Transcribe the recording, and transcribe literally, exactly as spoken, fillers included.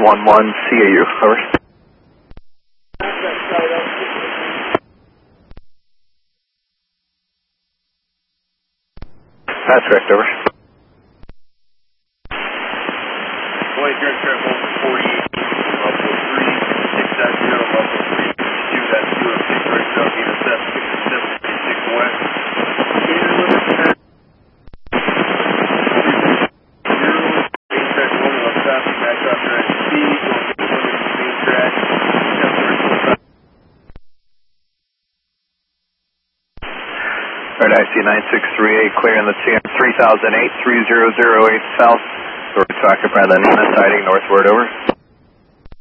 one one, C A U, over. That's correct, over. Boy, direct trip over forty-eight, level three, six dash zero, level three, two dash two oh six, right south, intercept six seven six west. Scanner limit zero, main track one, left south, back up, track speed, going to one into main track, Alright, I C nine six three eight, clearing the T M three thousand eight, three zero zero eight south, we're talking about the Nina siding northward, over.